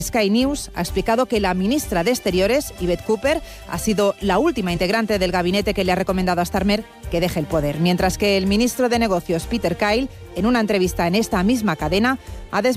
Sky News ha explicado que la ministra de Exteriores, Yvette Cooper, ha sido la última integrante del gabinete que le ha recomendado a Starmer que deje el poder, mientras que el ministro de Negocios, Peter Kyle, en una entrevista en esta misma cadena, ha